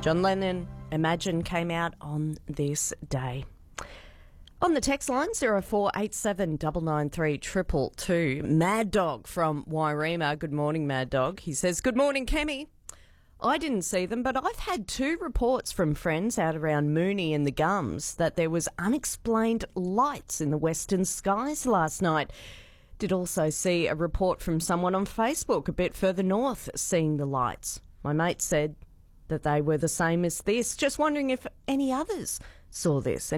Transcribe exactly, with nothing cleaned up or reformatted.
John Lennon, Imagine, came out on this day. On the text line, zero four eight seven nine nine three two two two. Mad Dog from Wairema. Good morning, Mad Dog. He says, good morning, Kemi. I didn't see them, but I've had two reports from friends out around Moonee and the Gums that there was unexplained lights in the western skies last night. Did also see a report from someone on Facebook a bit further north seeing the lights. My mate said that they were the same as this. Just wondering if any others saw this.